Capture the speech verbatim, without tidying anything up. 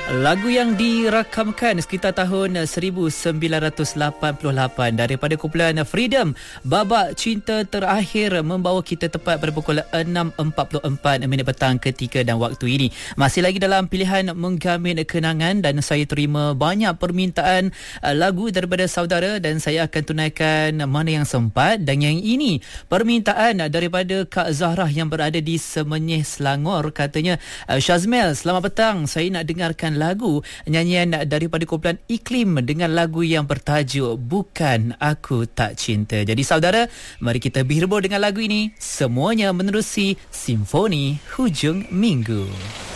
Lagu yang dirakamkan sekitar tahun seribu sembilan ratus lapan puluh lapan daripada kumpulan Freedom. Babak cinta terakhir membawa kita tepat pada pukul enam empat puluh empat minit petang ketika dan waktu ini. Masih lagi dalam pilihan menggamin kenangan dan saya terima banyak permintaan lagu daripada saudara dan saya akan tunaikan mana yang sempat. Dan yang ini permintaan daripada Kak Zahra yang berada di Semenyih, Selangor. Katanya, Syazmel, selamat petang. Saya nak dengarkan lagu nyanyian daripada kumpulan Iklim dengan lagu yang bertajuk Bukan Aku Tak Cinta. Jadi saudara, mari kita berhibur dengan lagu ini. Semuanya menerusi Simfoni Hujung Minggu.